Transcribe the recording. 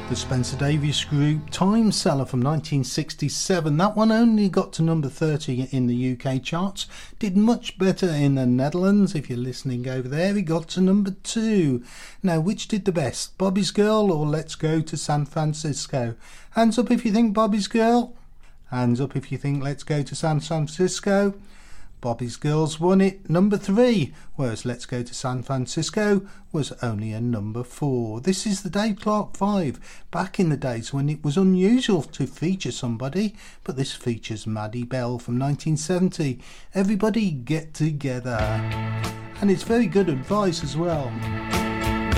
The Spencer Davies Group, Time Seller from 1967. That one only got to number 30 in the UK charts. Did much better in the Netherlands. If you're listening over there, it got to number 2. Now, which did the best? Bobby's Girl or Let's Go to San Francisco? Hands up if you think Bobby's Girl. Hands up if you think Let's Go to San Francisco. Bobby's Girls won it, number 3, whereas Let's Go to San Francisco was only a number 4. This is the Dave Clark 5, back in the days when it was unusual to feature somebody, but this features Maddie Bell from 1970. Everybody get together. And it's very good advice as well.